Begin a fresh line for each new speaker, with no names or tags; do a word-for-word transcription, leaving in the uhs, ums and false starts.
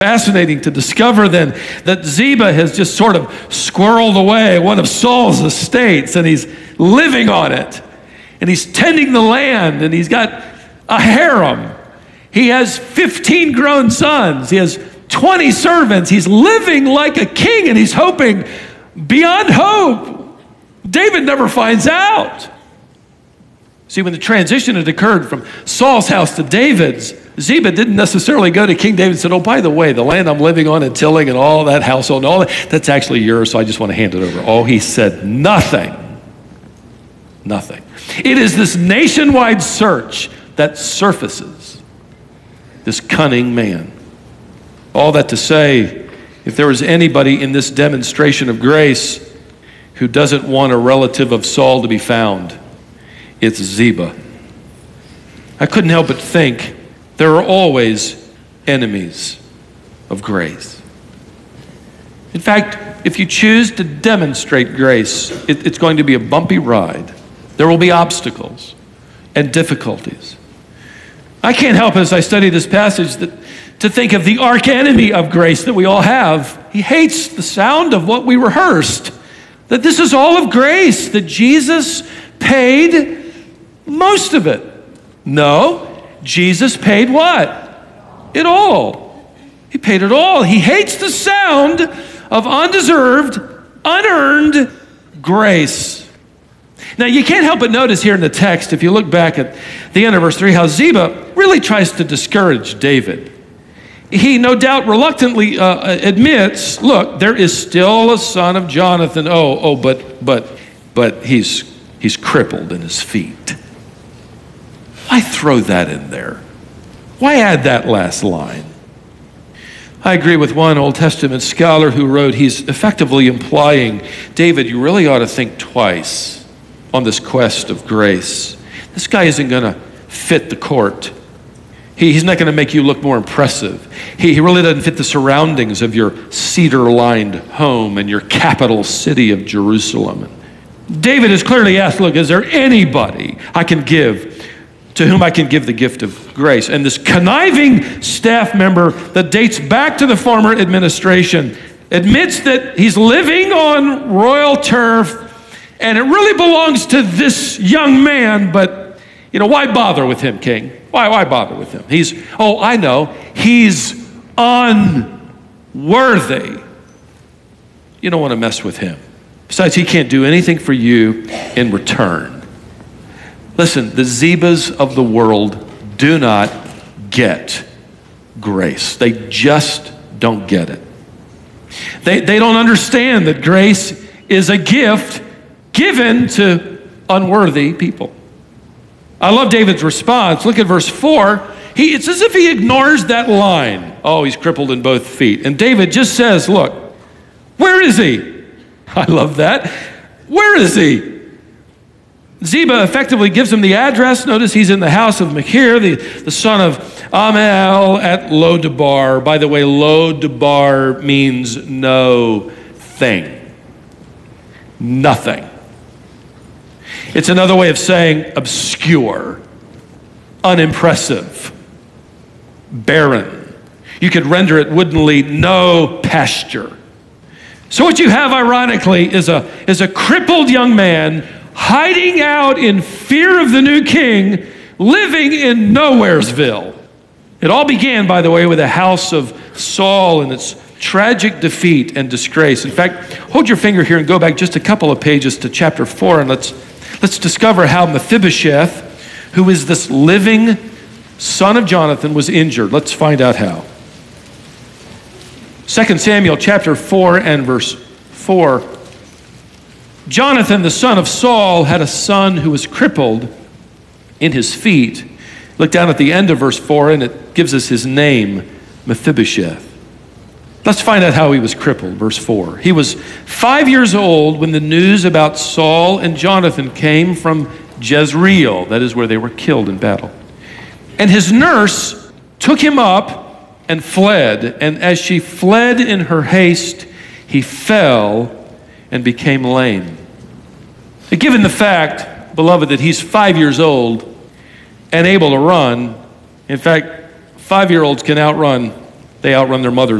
Fascinating to discover then that Ziba has just sort of squirreled away one of Saul's estates, and he's living on it, and he's tending the land, and he's got a harem. He has fifteen grown sons. He has twenty servants. He's living like a king, and he's hoping beyond hope. David never finds out. See, when the transition had occurred from Saul's house to David's, Ziba didn't necessarily go to King David and said, oh, by the way, the land I'm living on and tilling and all that household and all that, that's actually yours, so I just want to hand it over. Oh, he said nothing. Nothing. It is this nationwide search that surfaces this cunning man. All that to say, if there was anybody in this demonstration of grace who doesn't want a relative of Saul to be found, it's Ziba. I couldn't help but think there are always enemies of grace. In fact, if you choose to demonstrate grace, it, it's going to be a bumpy ride. There will be obstacles and difficulties. I can't help as I study this passage that, to think of the arch enemy of grace that we all have. He hates the sound of what we rehearsed, that this is all of grace, that Jesus paid most of it. No, Jesus paid what? It all. He paid it all. He hates the sound of undeserved, unearned grace. Now, you can't help but notice here in the text, if you look back at the end of verse three, how Ziba really tries to discourage David. He no doubt reluctantly uh, admits, look, there is still a son of Jonathan. Oh, oh, but, but, but he's, he's crippled in his feet. Why throw that in there? Why add that last line? I agree with one Old Testament scholar who wrote, he's effectively implying, David, you really ought to think twice on this quest of grace. This guy isn't going to fit the court. He, he's not going to make you look more impressive. He, he really doesn't fit the surroundings of your cedar-lined home and your capital city of Jerusalem. David has clearly asked, look, is there anybody I can give to whom I can give the gift of grace? And this conniving staff member that dates back to the former administration admits that he's living on royal turf and it really belongs to this young man, but, you know, why bother with him, King? Why, why bother with him? He's, oh, I know, he's unworthy. You don't want to mess with him. Besides, he can't do anything for you in return. Listen, the Zibas of the world do not get grace. They just don't get it. They, they don't understand that grace is a gift given to unworthy people. I love David's response. Look at verse four. He, it's as if he ignores that line. Oh, he's crippled in both feet. And David just says, look, where is he? I love that. Where is he? Ziba effectively gives him the address. Notice he's in the house of Machir, the, the son of Ammiel at Lo-debar. By the way, Lo-debar means no thing. Nothing. It's another way of saying obscure, unimpressive, barren. You could render it woodenly, no pasture. So what you have, ironically, is a, is a crippled young man hiding out in fear of the new king, living in Nowheresville. It all began, by the way, with the house of Saul and its tragic defeat and disgrace. In fact, hold your finger here and go back just a couple of pages to chapter four, and let's, let's discover how Mephibosheth, who is this living son of Jonathan, was injured. Let's find out how. Second Samuel chapter four and verse four. Jonathan, the son of Saul, had a son who was crippled in his feet. Look down at the end of verse four, and it gives us his name, Mephibosheth. Let's find out how he was crippled, verse four. He was five years old when the news about Saul and Jonathan came from Jezreel, that is where they were killed in battle. And his nurse took him up and fled, and as she fled in her haste, he fell and became lame. And given the fact, beloved, that he's five years old and able to run, in fact, five-year-olds can outrun They outrun their mothers